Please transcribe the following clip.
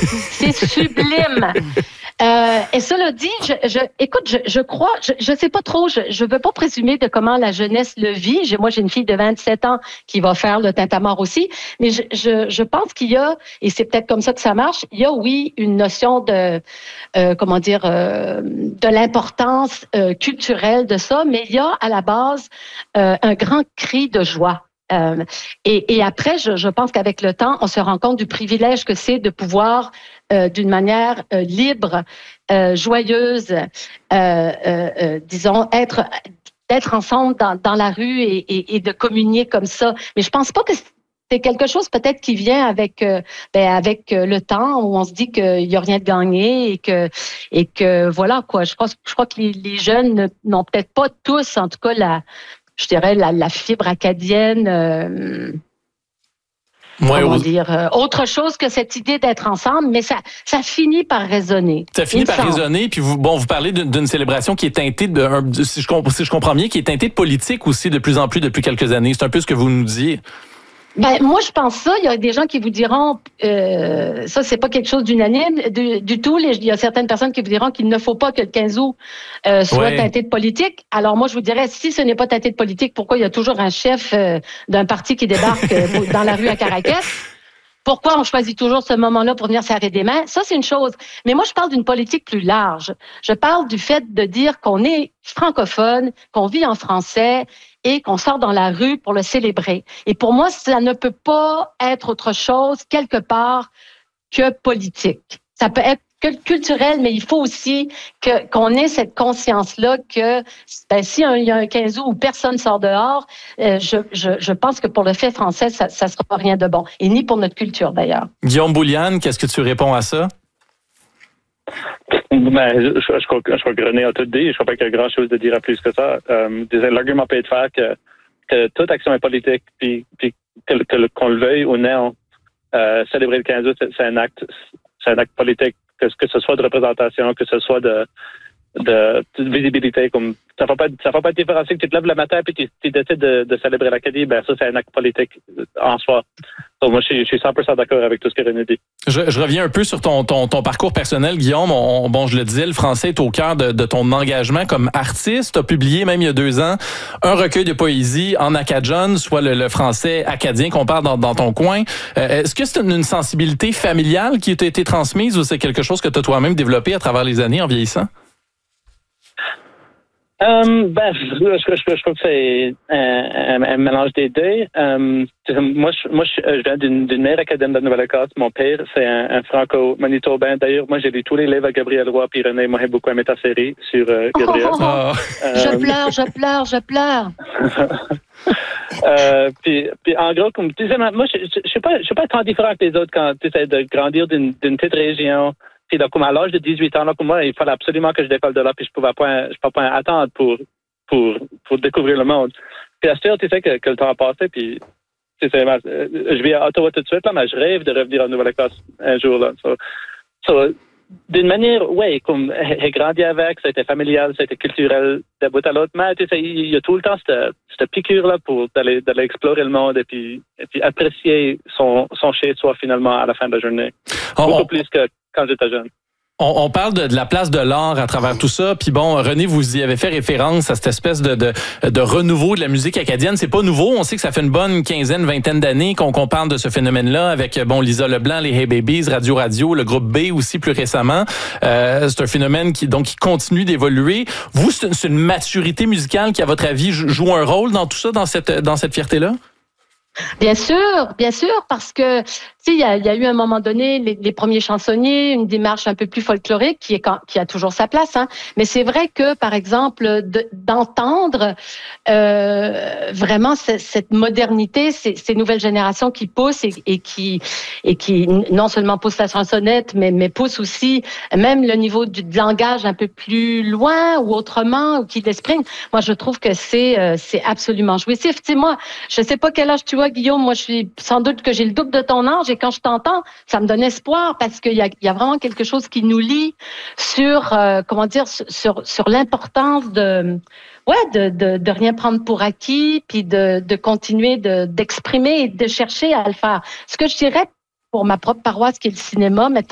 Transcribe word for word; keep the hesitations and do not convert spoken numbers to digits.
C'est sublime. Euh, et cela dit, je, je, écoute, je, je crois, je, je sais pas trop, je, je veux pas présumer de comment la jeunesse le vit. J'ai, moi, j'ai une fille de vingt-sept ans qui va faire le tintamarre aussi, mais je, je, je pense qu'il y a, et c'est peut-être comme ça que ça marche, il y a, oui, une notion de, euh, comment dire, euh, de l'importance euh, culturelle de ça, mais il y a à la base euh, un grand cri de joie. Euh, et, et après, je, je pense qu'avec le temps, on se rend compte du privilège que c'est de pouvoir, euh, d'une manière euh, libre, euh, joyeuse, euh, euh, euh, disons, être d'être ensemble dans, dans la rue et, et, et de communier comme ça. Mais je pense pas que c'est quelque chose peut-être qui vient avec euh, ben, avec le temps où on se dit qu'il y a rien de gagné et que et que voilà quoi. Je crois je crois que les, les jeunes n'ont peut-être pas tous, en tout cas la je dirais, la, la fibre acadienne, euh, ouais, comment dire, euh, autre chose que cette idée d'être ensemble, mais ça, ça finit par résonner. Ça finit par résonner, puis vous, bon, vous parlez d'une, d'une célébration qui est teintée, de, un, si, je, si je comprends bien, qui est teintée de politique aussi de plus en plus depuis quelques années. C'est un peu ce que vous nous disiez. Ben, moi, je pense ça. Il y a des gens qui vous diront, euh, ça, c'est pas quelque chose d'unanime du, du tout. Il y a certaines personnes qui vous diront qu'il ne faut pas que le quinze août euh, soit ouais. teinté de politique. Alors, moi, je vous dirais, si ce n'est pas teinté de politique, pourquoi il y a toujours un chef euh, d'un parti qui débarque euh, dans la rue à Caracas? Pourquoi on choisit toujours ce moment-là pour venir serrer des mains? Ça, c'est une chose. Mais moi, je parle d'une politique plus large. Je parle du fait de dire qu'on est francophone, qu'on vit en français et qu'on sort dans la rue pour le célébrer. Et pour moi, ça ne peut pas être autre chose, quelque part, que politique. Ça peut être culturel, mais il faut aussi que, qu'on ait cette conscience-là que ben, si il y a un quinze août où personne sort dehors, euh, je, je, je pense que pour le fait français, ça ne sera pas rien de bon. Et ni pour notre culture, d'ailleurs. Guillaume Bouliane, qu'est-ce que tu réponds à ça? Ben, je, je, je, crois, je crois que René a tout dit. Je crois pas qu'il y a grand-chose de dire à plus que ça. Euh, l'argument peut être fait que, que toute action est politique, puis, puis que, que, qu'on le veuille ou non, euh, célébrer le quinze août, c'est, c'est un acte, c'est un acte politique. Que, que ce soit de représentation, que ce soit de, de, de visibilité, comme ça ne fait pas, ça fait pas de différence que tu te lèves le matin et tu, tu décides de, de célébrer l'Acadie, ben ça c'est un acte politique en soi. Donc moi je suis, je suis cent pour cent d'accord avec tout ce que René dit. Je, je reviens un peu sur ton, ton, ton parcours personnel, Guillaume. On, bon, je le disais, le français est au cœur de, de ton engagement comme artiste. Tu as publié, même il y a deux ans, un recueil de poésie en acadjon, soit le, le français acadien qu'on parle dans, dans ton coin. Euh, est-ce que c'est une, une sensibilité familiale qui t'a été transmise ou c'est quelque chose que tu as toi-même développé à travers les années en vieillissant? Um, ben, je, je, je, je trouve que c'est un, un, un mélange des deux. Um, moi, je, moi, je, je viens d'une, d'une mère acadienne de Nouvelle-Écosse. Mon père, c'est un, un franco-manitobain. D'ailleurs, moi, j'ai lu tous les livres à Gabriel Roy, puis René, moi, j'ai beaucoup aimé ta série sur euh, Gabriel. Oh, oh, oh. Um, je pleure, je pleure, je pleure. euh, puis, puis, en gros, comme tu sais, moi, je, je, je suis pas, je suis pas tant différent que les autres quand tu essaies de grandir d'une, d'une petite région. Puis donc, comme à l'âge de dix-huit ans, là, comme moi, il fallait absolument que je décolle de là, puis je pouvais pas, je pouvais pas attendre pour, pour, pour découvrir le monde. Puis à ce tu sais que, que le temps a passé, puis tu sais, je vais à Ottawa tout de suite, là, mais je rêve de revenir en Nouvelle-Écosse un jour, là. So, so, d'une manière, ouais, comme j'ai grandi avec, ça a été familial, ça a été culturel d'un bout à l'autre, mais tu sais, il y a tout le temps cette, cette piqûre-là pour d'aller, d'aller explorer le monde et puis, et puis apprécier son, son chez-soi finalement à la fin de la journée. Oh, Beaucoup plus que quand j'étais jeune. On, on parle de, de la place de l'art à travers tout ça. Puis bon, René, vous y avez fait référence à cette espèce de, de, de renouveau de la musique acadienne. C'est pas nouveau. On sait que ça fait une bonne quinzaine, vingtaine d'années qu'on, qu'on parle de ce phénomène-là avec bon Lisa Leblanc, les Hey Babies, Radio Radio, le groupe B aussi plus récemment. Euh, c'est un phénomène qui donc qui continue d'évoluer. Vous, c'est une, c'est une maturité musicale qui, à votre avis, joue un rôle dans tout ça, dans cette dans cette fierté-là? Bien sûr, bien sûr, parce que tu sais, il y a, il y a eu à un moment donné les, les premiers chansonniers, une démarche un peu plus folklorique qui est quand, qui a toujours sa place, hein. Mais c'est vrai que, par exemple, de, d'entendre euh, vraiment cette, cette modernité, ces, ces nouvelles générations qui poussent et, et qui et qui non seulement poussent la chansonnette, mais mais poussent aussi même le niveau du de langage un peu plus loin ou autrement ou qui l'expriment. Moi, je trouve que c'est euh, c'est absolument jouissif. Tu sais, moi, je sais pas quel âge tu as, Guillaume, moi je suis sans doute que j'ai le double de ton âge et quand je t'entends, ça me donne espoir parce qu'il y a, il y a vraiment quelque chose qui nous lie sur, euh, comment dire, sur, sur l'importance de, ouais, de, de, de rien prendre pour acquis puis de, de continuer de, d'exprimer et de chercher à le faire. Ce que je dirais pour ma propre paroisse qui est le cinéma, mettons,